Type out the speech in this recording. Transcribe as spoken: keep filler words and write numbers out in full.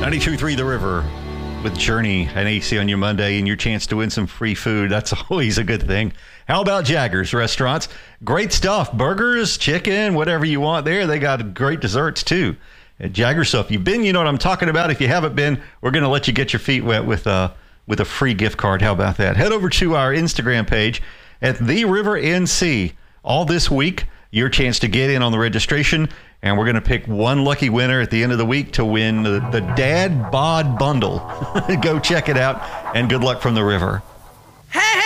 ninety-two point three The River with Journey and A C on your Monday and your chance to win some free food. That's always a good thing. How about Jaggers Restaurants? Great stuff. Burgers, chicken, whatever you want there. They got great desserts too at Jaggers. So if you've been, you know what I'm talking about. If you haven't been, we're going to let you get your feet wet with a, with a free gift card. How about that? Head over to our Instagram page at The River N C. All this week, your chance to get in on the registration. And we're going to pick one lucky winner at the end of the week to win the, the Dad Bod Bundle. Go check it out, and good luck from the river. Hey!